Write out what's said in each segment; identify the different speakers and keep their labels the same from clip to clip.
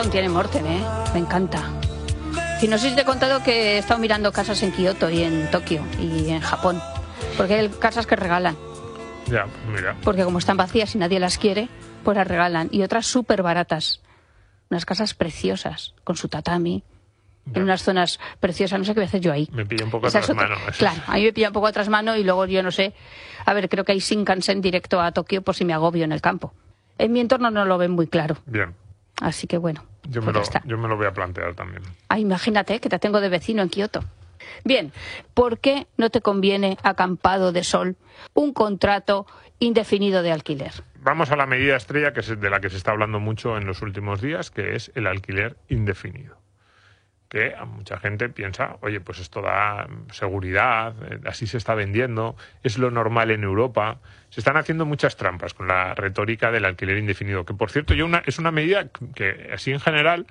Speaker 1: Town tiene Morten, ¿eh? Me encanta. Y no sé si te he contado que he estado mirando casas en Kioto y en Tokio y en Japón. Porque hay casas que regalan.
Speaker 2: Ya, mira.
Speaker 1: Porque como están vacías y nadie las quiere, pues las regalan. Y otras súper baratas. Unas casas preciosas, con su tatami.
Speaker 2: Ya.
Speaker 1: En unas zonas preciosas. No sé qué voy a hacer yo ahí.
Speaker 2: Me pilla un poco a trasmano.
Speaker 1: Claro, a mí me pilla un poco a trasmano y luego yo no sé. A ver, creo que hay Shinkansen directo a Tokio por si me agobio en el campo. En mi entorno no lo ven muy claro.
Speaker 2: Bien.
Speaker 1: Así que bueno,
Speaker 2: Yo me lo voy a plantear también.
Speaker 1: Ah, imagínate que te tengo de vecino en Kioto. Bien, ¿por qué no te conviene, acampado de sol, un contrato indefinido de alquiler?
Speaker 2: Vamos a la medida estrella de la que se está hablando mucho en los últimos días, que es el alquiler indefinido. Que a mucha gente piensa, oye, pues esto da seguridad, así se está vendiendo, es lo normal en Europa. Se están haciendo muchas trampas con la retórica del alquiler indefinido, que por cierto es una medida que así en general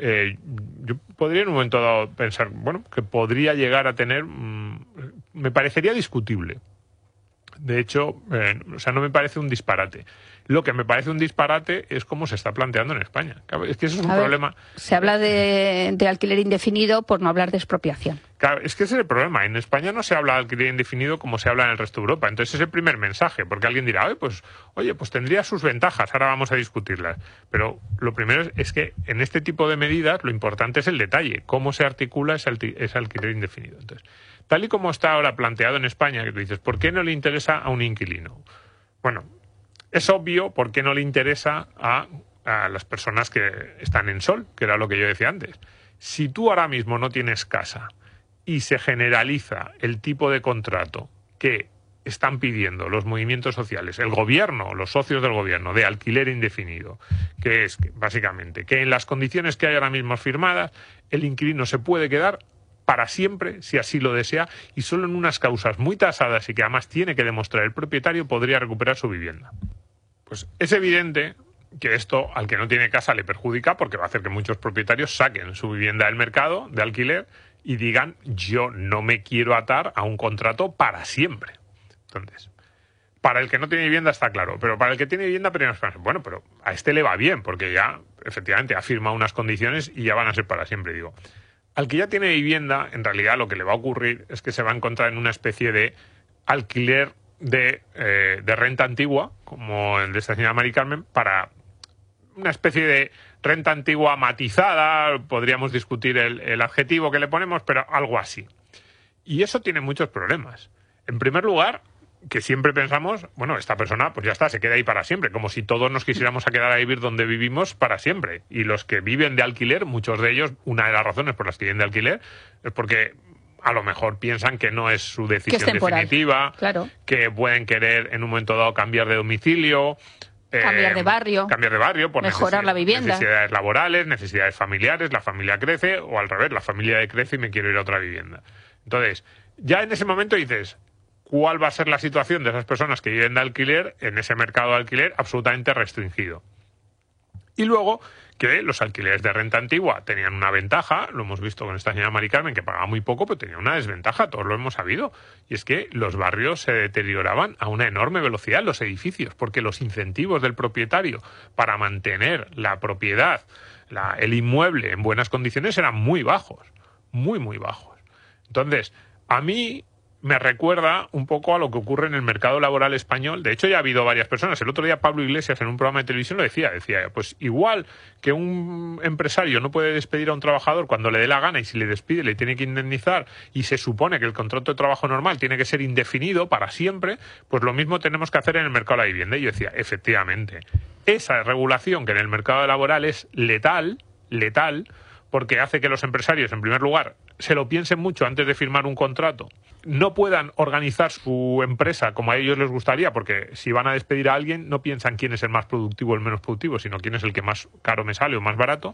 Speaker 2: yo podría en un momento dado pensar, bueno, que podría llegar a tener, me parecería discutible. De hecho, no me parece un disparate. Lo que me parece un disparate es cómo se está planteando en España. Claro, es que eso es un problema.
Speaker 1: Se habla de alquiler indefinido por no hablar de expropiación.
Speaker 2: Claro, es que ese es el problema. En España no se habla de alquiler indefinido como se habla en el resto de Europa. Entonces es el primer mensaje, porque alguien dirá, oye, pues tendría sus ventajas, ahora vamos a discutirlas. Pero lo primero es que en este tipo de medidas lo importante es el detalle, cómo se articula ese alquiler indefinido. Entonces, tal y como está ahora planteado en España, que tú dices, ¿por qué no le interesa a un inquilino? Bueno, es obvio por qué no le interesa a las personas que están en sol, que era lo que yo decía antes. Si tú ahora mismo no tienes casa y se generaliza el tipo de contrato que están pidiendo los movimientos sociales, el gobierno, los socios del gobierno, de alquiler indefinido, que es básicamente que en las condiciones que hay ahora mismo firmadas, el inquilino se puede quedar para siempre, si así lo desea, y solo en unas causas muy tasadas y que además tiene que demostrar el propietario, podría recuperar su vivienda. Pues es evidente que esto al que no tiene casa le perjudica porque va a hacer que muchos propietarios saquen su vivienda del mercado de alquiler y digan, yo no me quiero atar a un contrato para siempre. Entonces, para el que no tiene vivienda está claro, pero para el que tiene vivienda, pero a este le va bien porque ya efectivamente ha firmado unas condiciones y ya van a ser para siempre, digo. Al que ya tiene vivienda, en realidad lo que le va a ocurrir es que se va a encontrar en una especie de alquiler de renta antigua, como el de esta señora Mari Carmen, para una especie de renta antigua matizada, podríamos discutir el adjetivo que le ponemos, pero algo así. Y eso tiene muchos problemas. En primer lugar, que siempre pensamos, bueno, esta persona pues ya está, se queda ahí para siempre, como si todos nos quisiéramos a quedar a vivir donde vivimos para siempre. Y los que viven de alquiler, muchos de ellos, una de las razones por las que viven de alquiler es porque a lo mejor piensan que no es su decisión definitiva,
Speaker 1: claro,
Speaker 2: que pueden querer en un momento dado cambiar de domicilio,
Speaker 1: cambiar de barrio
Speaker 2: por
Speaker 1: mejorar la vivienda,
Speaker 2: necesidades laborales, necesidades familiares, la familia crece, o al revés, la familia crece y me quiero ir a otra vivienda. Entonces, ya en ese momento dices, ¿cuál va a ser la situación de esas personas que viven de alquiler en ese mercado de alquiler absolutamente restringido? Y luego, que los alquileres de renta antigua tenían una ventaja, lo hemos visto con esta señora Mari Carmen, que pagaba muy poco, pero tenía una desventaja, todos lo hemos sabido, y es que los barrios se deterioraban a una enorme velocidad, los edificios, porque los incentivos del propietario para mantener la propiedad, el inmueble en buenas condiciones eran muy bajos, muy, muy bajos. Entonces, a mí me recuerda un poco a lo que ocurre en el mercado laboral español. De hecho, ya ha habido varias personas. El otro día Pablo Iglesias en un programa de televisión lo decía, pues igual que un empresario no puede despedir a un trabajador cuando le dé la gana y si le despide le tiene que indemnizar y se supone que el contrato de trabajo normal tiene que ser indefinido para siempre, pues lo mismo tenemos que hacer en el mercado de la vivienda. Y yo decía, efectivamente, esa regulación que en el mercado laboral es letal, porque hace que los empresarios, en primer lugar, se lo piensen mucho antes de firmar un contrato, no puedan organizar su empresa como a ellos les gustaría, porque si van a despedir a alguien no piensan quién es el más productivo o el menos productivo, sino quién es el que más caro me sale o más barato.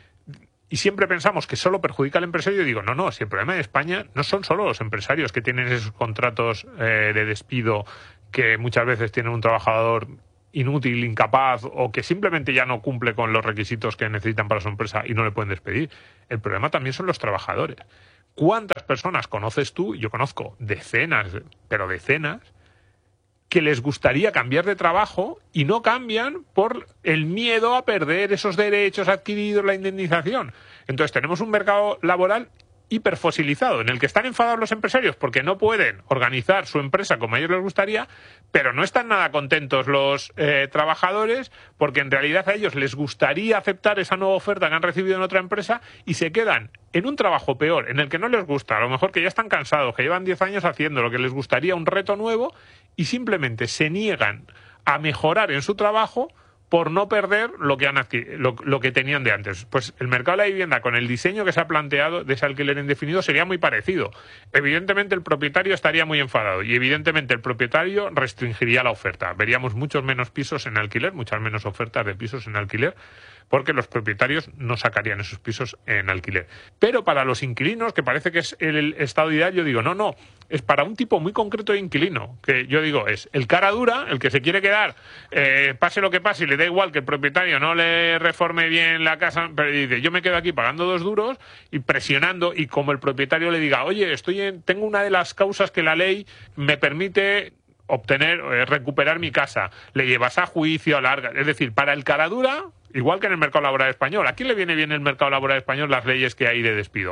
Speaker 2: Y siempre pensamos que solo perjudica al empresario. Y digo, no, si el problema de España no son solo los empresarios que tienen esos contratos de despido que muchas veces tienen un trabajador inútil, incapaz o que simplemente ya no cumple con los requisitos que necesitan para su empresa y no le pueden despedir. El problema también son los trabajadores. ¿Cuántas personas conoces tú? Yo conozco decenas, pero decenas, que les gustaría cambiar de trabajo y no cambian por el miedo a perder esos derechos adquiridos, la indemnización. Entonces tenemos un mercado laboral hiperfosilizado, en el que están enfadados los empresarios porque no pueden organizar su empresa como a ellos les gustaría, pero no están nada contentos los trabajadores porque en realidad a ellos les gustaría aceptar esa nueva oferta que han recibido en otra empresa y se quedan en un trabajo peor, en el que no les gusta, a lo mejor que ya están cansados, que llevan 10 años haciendo lo que les gustaría, un reto nuevo, y simplemente se niegan a mejorar en su trabajo por no perder lo que lo que tenían de antes. Pues el mercado de la vivienda, con el diseño que se ha planteado de ese alquiler indefinido, sería muy parecido. Evidentemente el propietario estaría muy enfadado y evidentemente el propietario restringiría la oferta. Veríamos muchos menos pisos en alquiler, muchas menos ofertas de pisos en alquiler, porque los propietarios no sacarían esos pisos en alquiler. Pero para los inquilinos, que parece que es el estado ideal, yo digo, no, es para un tipo muy concreto de inquilino, que yo digo es el cara dura, el que se quiere quedar, pase lo que pase, y le da igual que el propietario no le reforme bien la casa, pero dice, yo me quedo aquí pagando 2 duros y presionando, y como el propietario le diga, oye, tengo una de las causas que la ley me permite recuperar mi casa, le llevas a juicio, alarga. Es decir, para el cara dura, igual que en el mercado laboral español. ¿A quién le viene bien el mercado laboral español las leyes que hay de despido?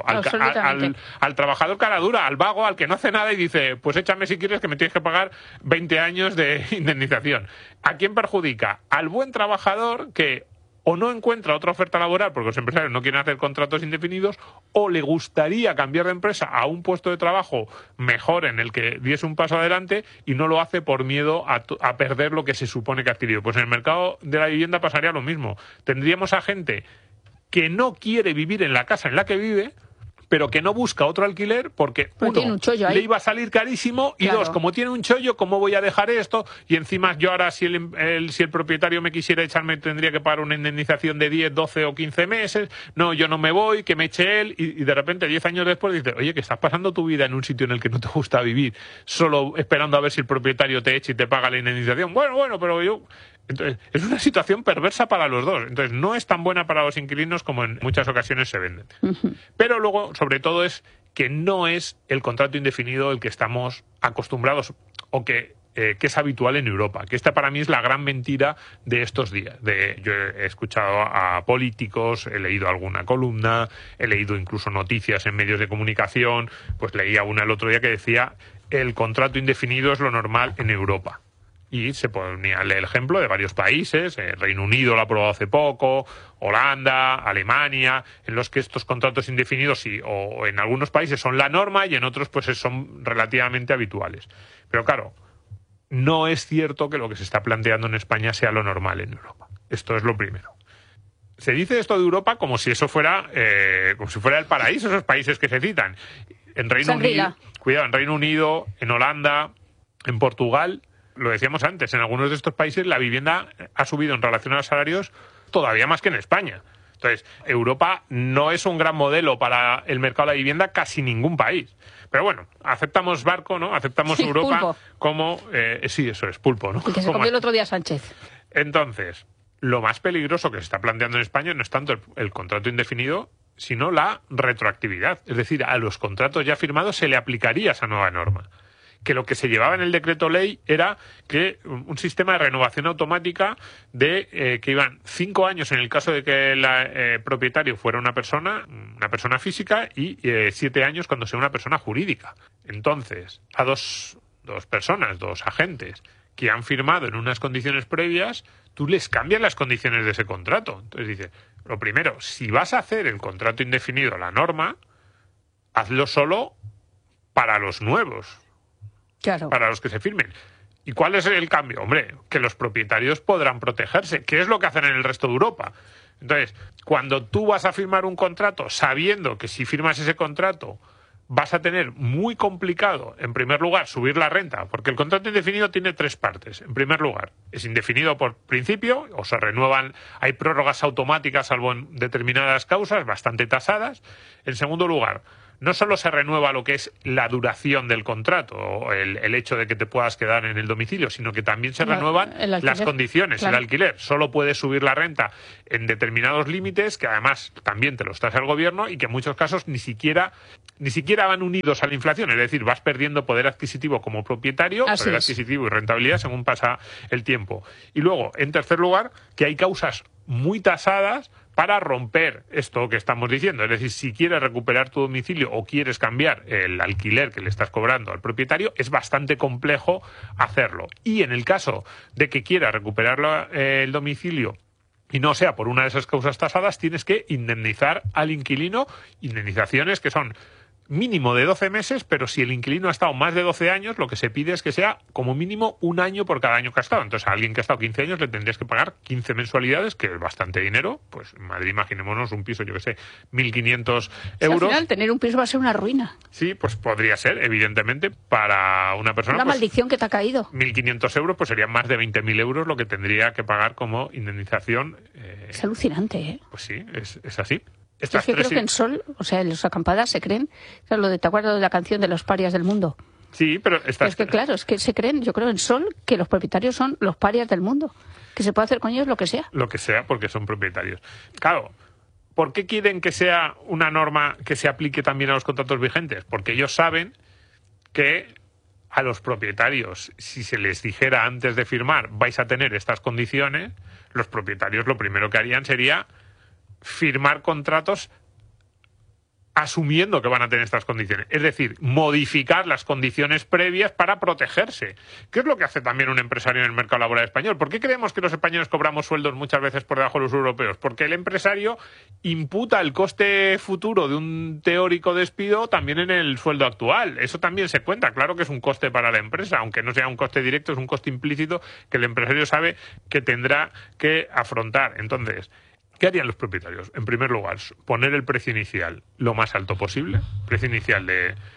Speaker 2: Al trabajador cara dura, al vago, al que no hace nada y dice, pues échame si quieres que me tienes que pagar 20 años de indemnización. ¿A quién perjudica? Al buen trabajador que o no encuentra otra oferta laboral porque los empresarios no quieren hacer contratos indefinidos, o le gustaría cambiar de empresa a un puesto de trabajo mejor en el que diese un paso adelante y no lo hace por miedo a perder lo que se supone que ha adquirido. Pues en el mercado de la vivienda pasaría lo mismo. Tendríamos a gente que no quiere vivir en la casa en la que vive, pero que no busca otro alquiler porque, uno, le iba a salir carísimo, y claro, 2, como tiene un chollo, ¿cómo voy a dejar esto? Y encima yo ahora, si el propietario me quisiera echarme, tendría que pagar una indemnización de 10, 12 o 15 meses. No, yo no me voy, que me eche él. Y de repente, 10 años después, dices, oye, que estás pasando tu vida en un sitio en el que no te gusta vivir, solo esperando a ver si el propietario te echa y te paga la indemnización. Bueno, pero yo... Entonces, es una situación perversa para los dos. Entonces, no es tan buena para los inquilinos como en muchas ocasiones se venden. Pero luego, sobre todo, es que no es el contrato indefinido el que estamos acostumbrados o que es habitual en Europa. Que esta para mí es la gran mentira de estos días. Yo he escuchado a políticos, he leído alguna columna, he leído incluso noticias en medios de comunicación. Pues leía una el otro día que decía el contrato indefinido es lo normal en Europa. Y se ponía el ejemplo de varios países, Reino Unido lo ha aprobado hace poco, Holanda, Alemania, en los que estos contratos indefinidos o en algunos países son la norma y en otros pues son relativamente habituales. Pero claro, no es cierto que lo que se está planteando en España sea lo normal en Europa. Esto es lo primero. Se dice esto de Europa como si eso fuera como si fuera el paraíso, esos países que se citan. En Reino Unido, en Holanda, en Portugal, lo decíamos antes, en algunos de estos países la vivienda ha subido en relación a los salarios todavía más que en España. Entonces, Europa no es un gran modelo para el mercado de la vivienda, casi ningún país. Pero bueno, aceptamos barco, ¿no? Aceptamos Europa pulpo. Como... sí, eso es, pulpo, ¿no?
Speaker 1: Y que se comió el otro día Sánchez.
Speaker 2: Entonces, lo más peligroso que se está planteando en España no es tanto el contrato indefinido, sino la retroactividad. Es decir, a los contratos ya firmados se le aplicaría esa nueva norma. Que lo que se llevaba en el decreto ley era que un sistema de renovación automática de que iban 5 años en el caso de que el propietario fuera una persona física y 7 años cuando sea una persona jurídica. Entonces, a dos personas, dos agentes que han firmado en unas condiciones previas, tú les cambias las condiciones de ese contrato. Entonces dice, lo primero, si vas a hacer el contrato indefinido, la norma, hazlo solo para los nuevos. Claro. Para los que se firmen. ¿Y cuál es el cambio? Hombre, que los propietarios podrán protegerse, que es lo que hacen en el resto de Europa. Entonces, cuando tú vas a firmar un contrato sabiendo que si firmas ese contrato vas a tener muy complicado, en primer lugar, subir la renta, porque el contrato indefinido tiene 3 partes. En primer lugar, es indefinido por principio, o se renuevan, hay prórrogas automáticas salvo en determinadas causas, bastante tasadas. En segundo lugar, no solo se renueva lo que es la duración del contrato, o el hecho de que te puedas quedar en el domicilio, sino que también se renuevan las condiciones. Claro. El alquiler solo puede subir la renta en determinados límites, que además también te los tasa el gobierno y que en muchos casos ni siquiera ni siquiera van unidos a la inflación, es decir, vas perdiendo poder adquisitivo como propietario, poder adquisitivo y rentabilidad según pasa el tiempo. Y luego, en tercer lugar, que hay causas muy tasadas para romper esto que estamos diciendo. Es decir, si quieres recuperar tu domicilio o quieres cambiar el alquiler que le estás cobrando al propietario, es bastante complejo hacerlo. Y en el caso de que quieras recuperar el domicilio y no sea por una de esas causas tasadas, tienes que indemnizar al inquilino, indemnizaciones que son mínimo de 12 meses, pero si el inquilino ha estado más de 12 años, lo que se pide es que sea como mínimo un año por cada año que ha estado. Entonces, a alguien que ha estado 15 años le tendrías que pagar 15 mensualidades, que es bastante dinero. Pues en Madrid, imaginémonos un piso, yo que sé, 1.500 euros.
Speaker 1: Al final, tener un piso va a ser una ruina.
Speaker 2: Sí, pues podría ser, evidentemente, para una persona.
Speaker 1: Una maldición que te ha caído.
Speaker 2: 1.500 euros, pues serían más de 20.000 euros lo que tendría que pagar como indemnización.
Speaker 1: Es alucinante, ¿eh?
Speaker 2: Pues sí, es así.
Speaker 1: Es que creo que en Sol, o sea, en las acampadas se creen, claro, ¿te acuerdas de la canción de los parias del mundo?
Speaker 2: Sí, pero
Speaker 1: es que claro, es que se creen, yo creo en Sol, que los propietarios son los parias del mundo, que se puede hacer con ellos lo que sea.
Speaker 2: Lo que sea, porque son propietarios. Claro, ¿por qué quieren que sea una norma que se aplique también a los contratos vigentes? Porque ellos saben que a los propietarios, si se les dijera antes de firmar, vais a tener estas condiciones, los propietarios lo primero que harían sería firmar contratos asumiendo que van a tener estas condiciones. Es decir, modificar las condiciones previas para protegerse. ¿Qué es lo que hace también un empresario en el mercado laboral español? ¿Por qué creemos que los españoles cobramos sueldos muchas veces por debajo de los europeos? Porque el empresario imputa el coste futuro de un teórico despido también en el sueldo actual. Eso también se cuenta. Claro que es un coste para la empresa, aunque no sea un coste directo, es un coste implícito que el empresario sabe que tendrá que afrontar. Entonces, ¿qué harían los propietarios? En primer lugar, poner el precio inicial lo más alto posible, precio inicial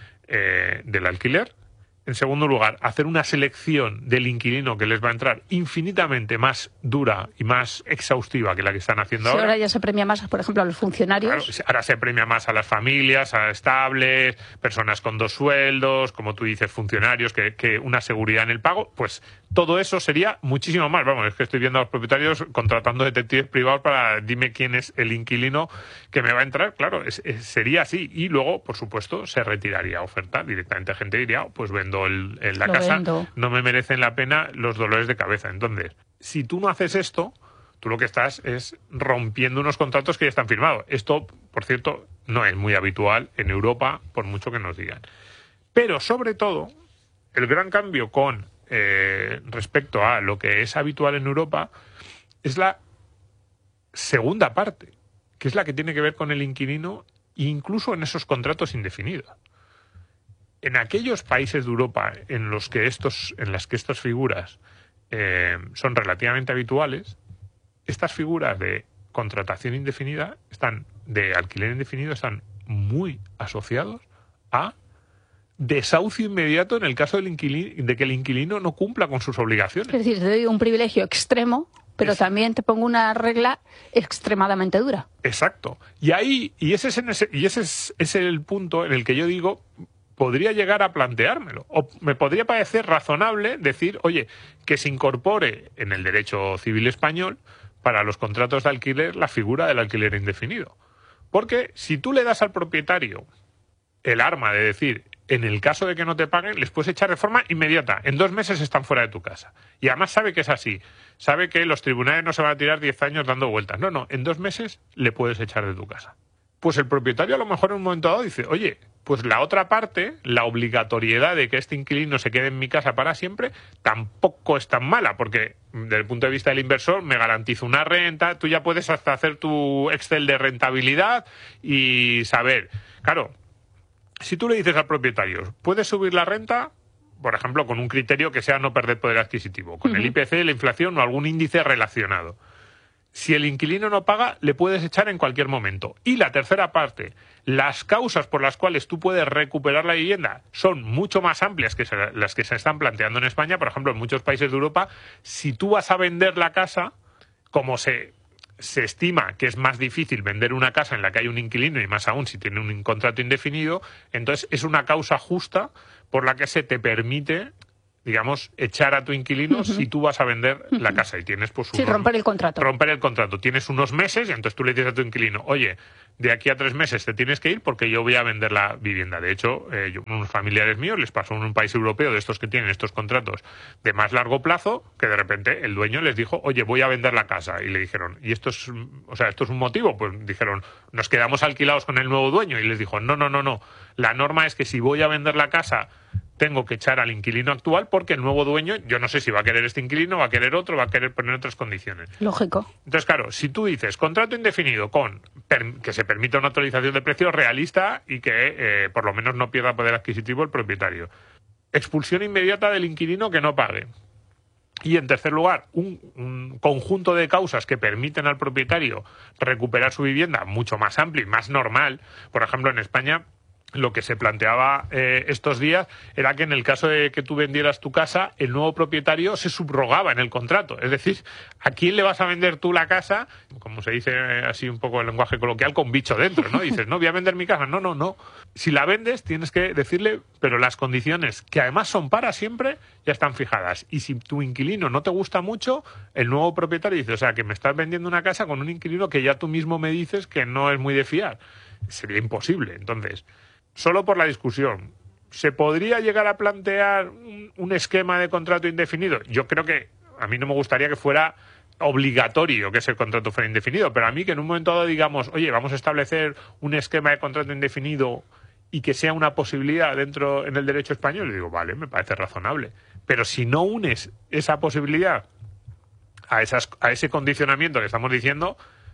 Speaker 2: del alquiler. En segundo lugar, hacer una selección del inquilino que les va a entrar infinitamente más dura y más exhaustiva que la que están haciendo ahora.
Speaker 1: Ahora ya se premia más, por ejemplo, a los funcionarios.
Speaker 2: Claro, ahora se premia más a las familias, a estables, personas con 2 sueldos, como tú dices, funcionarios, que una seguridad en el pago. Pues todo eso sería muchísimo más. Vamos, es que estoy viendo a los propietarios contratando detectives privados para dime quién es el inquilino que me va a entrar. Claro, sería así. Y luego, por supuesto, se retiraría oferta. Directamente gente diría, pues vendo la casa, no me merecen la pena los dolores de cabeza. Entonces, si tú no haces esto, tú lo que estás es rompiendo unos contratos que ya están firmados. Esto, por cierto, no es muy habitual en Europa, por mucho que nos digan. Pero, sobre todo, el gran cambio con respecto a lo que es habitual en Europa es la segunda parte, que es la que tiene que ver con el inquilino, incluso en esos contratos indefinidos. En aquellos países de Europa en las que estas figuras son relativamente habituales, estas figuras de contratación indefinida, de alquiler indefinido, están muy asociados a desahucio inmediato en el caso de que el inquilino no cumpla con sus obligaciones.
Speaker 1: Es decir, te doy un privilegio extremo, pero también te pongo una regla extremadamente dura.
Speaker 2: Exacto. Y ese es el punto en el que yo digo, podría llegar a planteármelo. O me podría parecer razonable decir, oye, que se incorpore en el derecho civil español para los contratos de alquiler la figura del alquiler indefinido. Porque si tú le das al propietario el arma de decir, en el caso de que no te paguen, les puedes echar de forma inmediata. En 2 meses están fuera de tu casa. Y además sabe que es así. Sabe que los tribunales no se van a tirar 10 años dando vueltas. No, en 2 meses le puedes echar de tu casa. Pues el propietario a lo mejor en un momento dado dice, oye, pues la otra parte, la obligatoriedad de que este inquilino se quede en mi casa para siempre, tampoco es tan mala, porque desde el punto de vista del inversor me garantizo una renta, tú ya puedes hasta hacer tu Excel de rentabilidad y saber, claro, si tú le dices al propietario, puedes subir la renta, por ejemplo, con un criterio que sea no perder poder adquisitivo, con el IPC, la inflación o algún índice relacionado. Si el inquilino no paga, le puedes echar en cualquier momento. Y la tercera parte, las causas por las cuales tú puedes recuperar la vivienda son mucho más amplias que las que se están planteando en España. Por ejemplo, en muchos países de Europa, si tú vas a vender la casa, como se estima que es más difícil vender una casa en la que hay un inquilino, y más aún si tiene un contrato indefinido, entonces es una causa justa por la que se te permite, digamos, echar a tu inquilino si tú vas a vender la casa y tienes pues
Speaker 1: romper el contrato.
Speaker 2: Romper el contrato. Tienes unos meses y entonces tú le dices a tu inquilino, oye, de aquí a 3 meses te tienes que ir porque yo voy a vender la vivienda. De hecho, unos familiares míos les pasó en un país europeo de estos que tienen estos contratos de más largo plazo, que de repente el dueño les dijo, oye, voy a vender la casa. Y le dijeron, ¿y esto es un motivo? Pues dijeron, nos quedamos alquilados con el nuevo dueño. Y les dijo, no. La norma es que si voy a vender la casa tengo que echar al inquilino actual porque el nuevo dueño, yo no sé si va a querer este inquilino, va a querer otro, va a querer poner otras condiciones.
Speaker 1: Lógico.
Speaker 2: Entonces, claro, si tú dices contrato indefinido con que se permita una actualización de precios realista y que por lo menos no pierda poder adquisitivo el propietario. Expulsión inmediata del inquilino que no pague. Y, en tercer lugar, un conjunto de causas que permiten al propietario recuperar su vivienda mucho más amplio y más normal. Por ejemplo, en España, lo que se planteaba estos días era que en el caso de que tú vendieras tu casa, el nuevo propietario se subrogaba en el contrato. Es decir, ¿a quién le vas a vender tú la casa? Como se dice así un poco en lenguaje coloquial, con bicho dentro, ¿no? Dices, no, voy a vender mi casa. No. Si la vendes, tienes que decirle, pero las condiciones, que además son para siempre, ya están fijadas. Y si tu inquilino no te gusta mucho, el nuevo propietario dice, o sea, que me estás vendiendo una casa con un inquilino que ya tú mismo me dices que no es muy de fiar. Sería imposible. Entonces, solo por la discusión, ¿se podría llegar a plantear un esquema de contrato indefinido? Yo creo que a mí no me gustaría que fuera obligatorio que ese contrato fuera indefinido, pero a mí que en un momento dado digamos, oye, vamos a establecer un esquema de contrato indefinido y que sea una posibilidad dentro en el derecho español, le digo, vale, me parece razonable. Pero si no unes esa posibilidad a ese condicionamiento que estamos diciendo,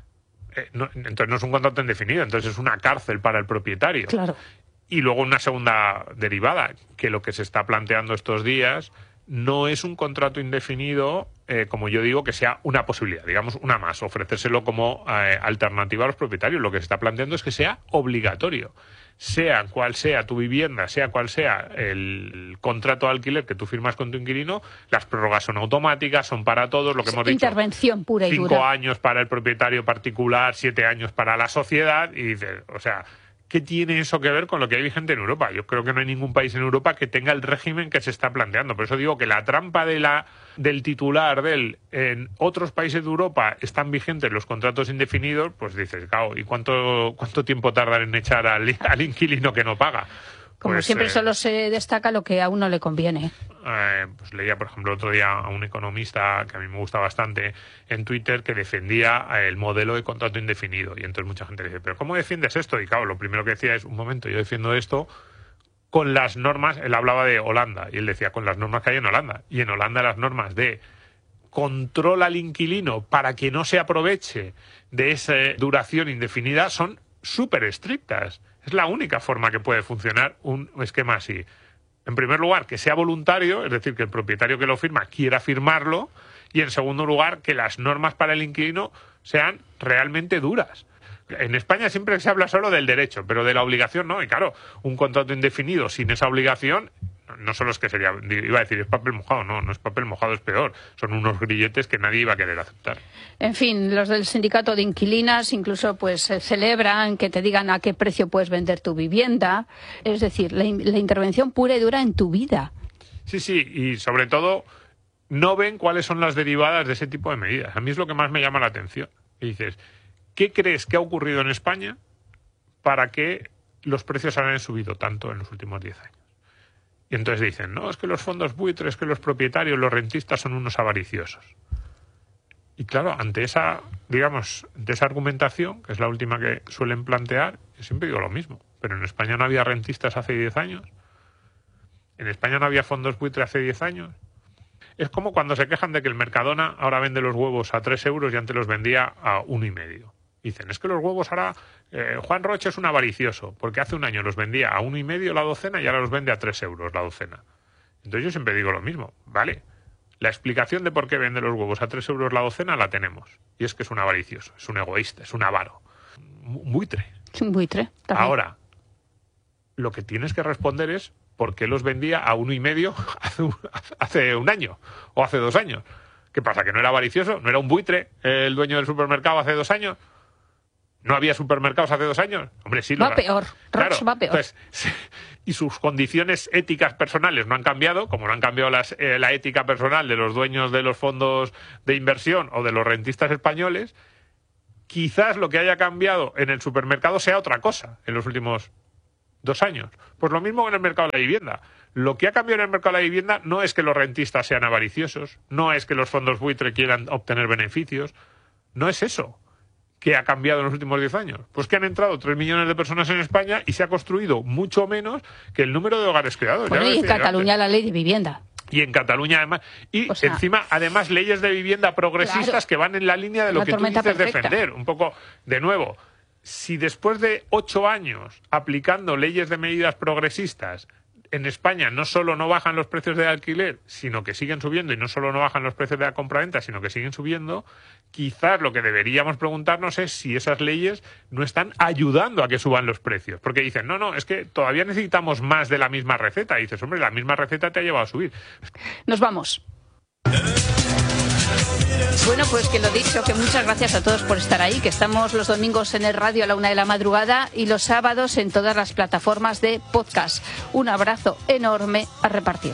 Speaker 2: entonces no es un contrato indefinido, entonces es una cárcel para el propietario.
Speaker 1: Claro.
Speaker 2: Y luego una segunda derivada, que lo que se está planteando estos días no es un contrato indefinido, como yo digo, que sea una posibilidad, digamos una más, ofrecérselo como alternativa a los propietarios. Lo que se está planteando es que sea obligatorio. Sea cual sea tu vivienda, sea cual sea el contrato de alquiler que tú firmas con tu inquilino, las prórrogas son automáticas, son para todos, lo que hemos dicho.
Speaker 1: Intervención pura y dura.
Speaker 2: 5 años para el propietario particular, 7 años para la sociedad, y dices, o sea, ¿qué tiene eso que ver con lo que hay vigente en Europa? Yo creo que no hay ningún país en Europa que tenga el régimen que se está planteando. Por eso digo que la trampa del titular en otros países de Europa están vigentes los contratos indefinidos, pues dices, claro, ¿y cuánto tiempo tardan en echar al inquilino que no paga?
Speaker 1: Como
Speaker 2: Pues,
Speaker 1: siempre solo se destaca lo que a uno le conviene.
Speaker 2: Pues leía, por ejemplo, otro día a un economista que a mí me gusta bastante en Twitter que defendía el modelo de contrato indefinido. Y entonces mucha gente le dice, ¿pero cómo defiendes esto? Y claro, lo primero que decía es, un momento, yo defiendo esto con las normas. Él hablaba de Holanda y él decía, con las normas que hay en Holanda. Y en Holanda las normas de control al inquilino para que no se aproveche de esa duración indefinida son súper estrictas. Es la única forma que puede funcionar un esquema así. En primer lugar, que sea voluntario, es decir, que el propietario que lo firma quiera firmarlo, y en segundo lugar, que las normas para el inquilino sean realmente duras. En España siempre se habla solo del derecho, pero de la obligación no. Y claro, un contrato indefinido sin esa obligación, no solo es que sería, iba a decir, es papel mojado, no es papel mojado, es peor. Son unos grilletes que nadie iba a querer aceptar.
Speaker 1: En fin, los del sindicato de inquilinas incluso pues celebran que te digan a qué precio puedes vender tu vivienda. Es decir, la intervención pura y dura en tu vida.
Speaker 2: Sí, y sobre todo no ven cuáles son las derivadas de ese tipo de medidas. A mí es lo que más me llama la atención. Y dices, ¿qué crees que ha ocurrido en España para que los precios hayan subido tanto en los últimos 10 años? Y entonces dicen, no, es que los fondos buitres, que los propietarios, los rentistas son unos avariciosos. Y claro, ante esa argumentación, que es la última que suelen plantear, yo siempre digo lo mismo. Pero en España no había rentistas hace 10 años. En España no había fondos buitres hace 10 años. Es como cuando se quejan de que el Mercadona ahora vende los huevos a 3 euros y antes los vendía a 1,5. Dicen, es que los huevos ahora, Juan Roche es un avaricioso, porque hace un año los vendía a 1,5 la docena y ahora los vende a 3 euros la docena. Entonces yo siempre digo lo mismo, ¿vale? La explicación de por qué vende los huevos a 3 euros la docena la tenemos. Y es que es un avaricioso, es un egoísta, es un avaro. Un buitre.
Speaker 1: Es un buitre. También.
Speaker 2: Ahora, lo que tienes que responder es por qué los vendía a 1,5 hace un año o hace 2 años. ¿Qué pasa? ¿Que no era avaricioso? ¿No era un buitre el dueño del supermercado hace 2 años? ¿No había supermercados hace 2 años? Hombre, sí.
Speaker 1: Va peor.
Speaker 2: Claro,
Speaker 1: va peor.
Speaker 2: Entonces, y sus condiciones éticas personales no han cambiado, como no han cambiado la ética personal de los dueños de los fondos de inversión o de los rentistas españoles. Quizás lo que haya cambiado en el supermercado sea otra cosa en los últimos 2 años. Pues lo mismo en el mercado de la vivienda. Lo que ha cambiado en el mercado de la vivienda no es que los rentistas sean avariciosos, no es que los fondos buitre quieran obtener beneficios, no es eso que ha cambiado en los últimos 10 años. Pues que han entrado 3 millones de personas en España y se ha construido mucho menos que el número de hogares creados.
Speaker 1: Bueno, y en Cataluña la ley de vivienda.
Speaker 2: Y en Cataluña, además. Y encima, además, leyes de vivienda progresistas, claro, que van en la línea de lo que tú dices defender. Un poco, de nuevo, si después de 8 años aplicando leyes de medidas progresistas, en España no solo no bajan los precios de alquiler, sino que siguen subiendo, y no solo no bajan los precios de la compraventa, sino que siguen subiendo, quizás lo que deberíamos preguntarnos es si esas leyes no están ayudando a que suban los precios. Porque dicen, no, es que todavía necesitamos más de la misma receta. Y dices, hombre, la misma receta te ha llevado a subir.
Speaker 1: Nos vamos. Bueno, pues que lo dicho, que muchas gracias a todos por estar ahí, que estamos los domingos en el radio a la 1 de la madrugada y los sábados en todas las plataformas de podcast. Un abrazo enorme a repartir.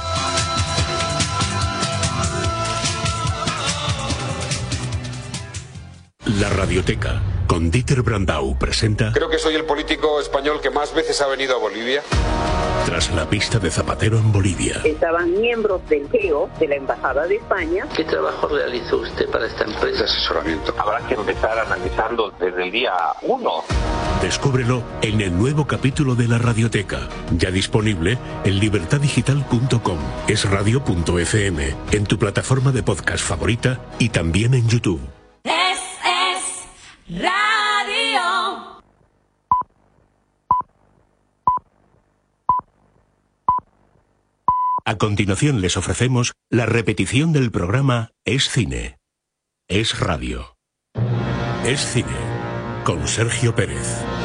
Speaker 3: La Radioteca, con Dieter Brandau, presenta...
Speaker 4: Creo que soy el político español que más veces ha venido a Bolivia.
Speaker 3: Tras la pista de Zapatero en Bolivia.
Speaker 5: Estaban miembros del GEO, de la Embajada de España.
Speaker 6: ¿Qué trabajo realizó usted para esta empresa?
Speaker 4: De asesoramiento.
Speaker 7: Habrá que empezar analizando desde el día 1.
Speaker 3: Descúbrelo en el nuevo capítulo de La Radioteca, ya disponible en libertadigital.com, esradio.fm, en tu plataforma de podcast favorita y también en YouTube.
Speaker 8: Radio.
Speaker 3: A continuación les ofrecemos la repetición del programa Es Cine, Es Radio. Es Cine, con Sergio Pérez.